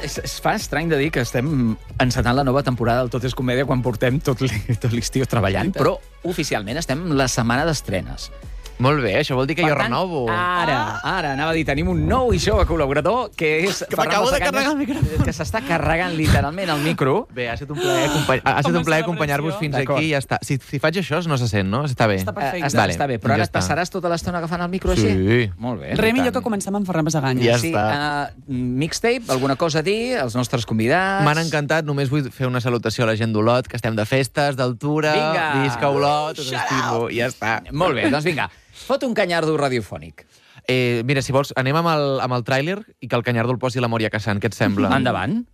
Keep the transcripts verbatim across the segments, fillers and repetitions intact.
es, es fa estrany de dir que estem encetant la nova temporada del Tot és Comèdia quan portem tot l'estiu treballant, però oficialment estem la setmana d'estrenes. Molt bé, això vol dir que Per jo tant, renovo. Ara, ara, anava a dir, tenim un nou i jove col·laborador que és... Que m'acabo de carregar el micròfon. Que s'està carregant literalment el micro. Bé, ha estat un plaer, acompany... ha estat un plaer acompanyar-vos fins aquí i ja està. Si, si faig això no se sent, no? Està bé. Està perfecte. Eh, està, Vale, està bé, però ja ara et està. passaràs tota l'estona agafant el micro Sí. així? Molt bé. Res millor tant. que comencem amb Ferran Basaganya. Ja Sí, està. uh, mixtape, alguna cosa a dir, els nostres convidats... M'han encantat, només vull fer una salutació a la gent d'Olot, que estem de festes, d'altura, Vinga! visca Olot, us estimo, i ja està. Molt bé, doncs vinga, fot un canyardo radiofònic. Eh, mira, si vols, anem amb el, amb el tràiler i que el Canyardo el posi la Moria Casán. Què et sembla? Endavant.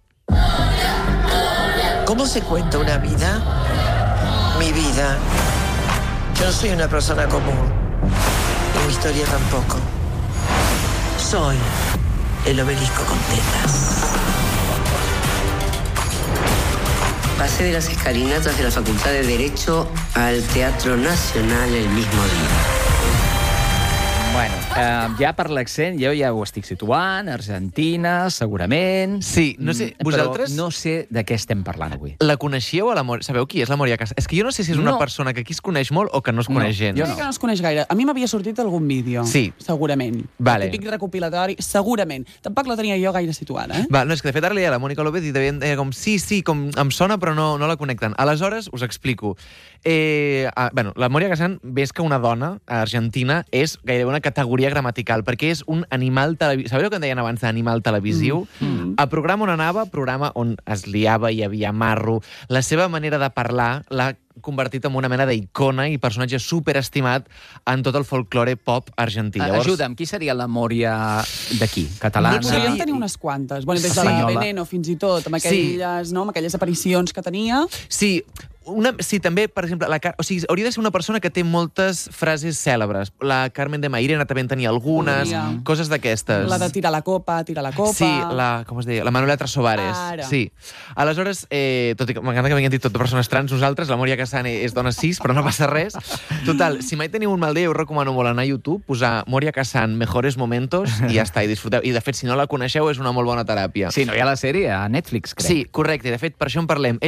¿Cómo se cuenta una vida? Mi vida. Yo no soy una persona común. Y mi historia tampoco. Soy el obelisco con tetas. Pasé de las escalinatas de la Facultad de Derecho al Teatro Nacional el mismo día. Bueno, eh, ja per l'accent, jo ja ho estic situant, Argentina, segurament... Sí, no sé, Mm, vosaltres- Però no sé de què estem parlant avui. La coneixíeu, a la Moria? Sabeu qui és la Moria Casán? És que jo no sé si és una No. persona que aquí es coneix molt o que no es coneix No, gens. jo Jo crec que no es coneix gaire. A mi m'havia sortit algun vídeo. Sí. Segurament. Vale. El típic recopilatori, segurament. Tampoc la tenia jo gaire situada, eh? Va, no, és que de fet ara li deia a la Mònica López i deien, deia com, sí, sí, com em sona però no, no la connecten. Aleshores, us explico. Eh, ah, bueno, la Moria Casán, ves que una dona argentina és gairebé una categoria gramatical, perquè és un animal televisiu. Sabeu que en deien abans d'animal televisiu? Mm. Mm. El programa on anava, programa on es liava, hi havia marro, la seva manera de parlar l'ha convertit en una mena d'icona i personatge superestimat en tot el folklore pop argentí. Llavors... Ajuda'm, qui seria la Mòria d'aquí? Catalana? No Podríem Sí. tenir unes quantes. Bueno, des de Espanyola. la Veneno fins i tot, amb aquelles, no, amb aquelles aparicions que tenia. Sí, una, sí, també, per exemple, la, Car- o sigui, hauria de ser una persona que té moltes frases cèlebres. La Carmen de Mairena també en tenia algunes, Podria. coses d'aquestes. La de tirar la copa, tirar la copa... Sí, la, com es deia? La Manuela Trasobares. Ara. Sí. Aleshores, eh, tot i que m'encanta que m'hagin dit tot de persones trans, nosaltres, la Moria Casán és dona cis, però no passa res. Total, si mai teniu un mal dia, us recomano molt anar a YouTube, posar Moria Casán Mejores Momentos i ja està, i disfruteu. I, de fet, si no la coneixeu, és una molt bona teràpia. Sí, no hi ha la sèrie a Netflix, crec. Sí, correcte. De fet, per això en parlem.